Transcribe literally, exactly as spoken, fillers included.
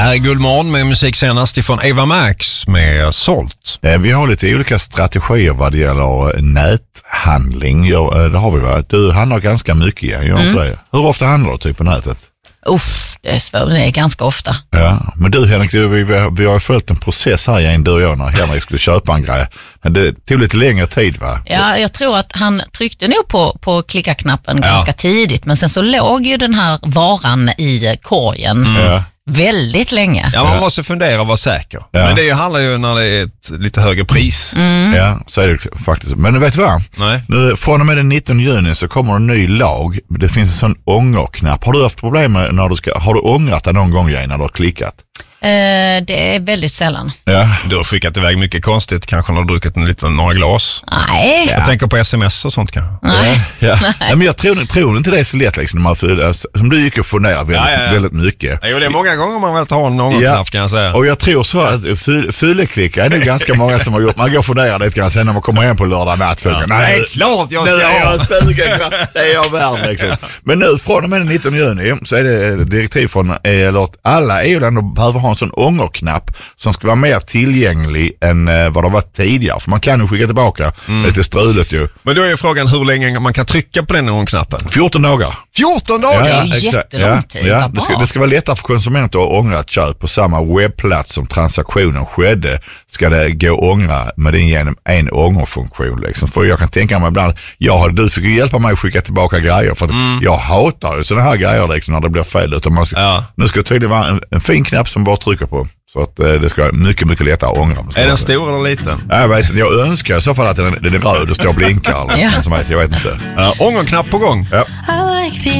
här är Guldmorgon med musik senast ifrån Eva Max med Sålt. Vi har lite olika strategier vad det gäller näthandling. Ja, det har vi va? Du handlar ganska mycket, gör mm. inte det? Hur ofta handlar du typ på nätet? Uff, det är svårt, det är ganska ofta. Ja, men du Henrik, du, vi, vi har ju följt en process här igen, du och jag, när Henrik skulle köpa en grej. Men det tog lite längre tid va? Ja, jag tror att han tryckte nog på, på klicka-knappen ja. ganska tidigt, men sen så låg ju den här varan i korgen. Mm. Ja. Väldigt länge. Ja, man måste fundera och vara säker. Ja. Men det handlar ju när det är ett lite högre pris. Mm. Ja, så är det faktiskt. Men vet du vad? Nej. Nu, från och med den nittonde juni så kommer en ny lag. Det finns en sån ångerknapp. Har du haft problem med när du ska... Har du ångrat det någon gång igen när du har klickat? Eh, det är väldigt sällan. Ja. Du har skickat iväg mycket konstigt, kanske när du har druckit en liten, några glas. Nej. Jag ja. tänker på sms och sånt kanske. Nej. Ja. Ja. Nej. Men jag tror, tror inte det är så lätt liksom, när man, som du gick och funderar väldigt, ja, ja, ja. väldigt mycket. Jo, det är många gånger man väl tar någon ja. knapp kan jag säga. Och jag tror så att fylleklicka är det ganska många som har gjort. Man går och funderar lite grann sen när man kommer hem på lördag natt. Så, ja. nej, det är klart jag ska nu är jag sugen. Det är jag värd liksom. Men nu från och med den nittonde juni så är det direktiv från eller att alla E U-länder behöver ha en sån ångerknapp som ska vara mer tillgänglig än eh, vad det var tidigare. För man kan ju skicka tillbaka mm. lite strulet ju. Men då är frågan hur länge man kan trycka på den ångerknappen. fjorton dagar. fjorton dagar? Ja, det är ju jättelång tid. Ja, ja. Det, ska, det ska vara lättare för konsumenter att ångra ett köp på samma webbplats som transaktionen skedde. Ska det gå att ångra med den genom en ångerfunktion. Liksom. För jag kan tänka mig ibland, jag, du fick ju hjälpa mig att skicka tillbaka grejer. För att mm. jag hatar ju sådana här grejer liksom, när det blir fel. Utan man ska, ja. Nu ska det tydligen vara en, en fin knapp som bara trycker på. Så att eh, det ska vara mycket, mycket lättare att ångra. Är den stor eller liten? Jag vet inte. Jag önskar i så fall att den, den är röd och står och blinkar. Eller, ja. som vet, jag vet inte. Ja, ångerknapp på gång. Ja.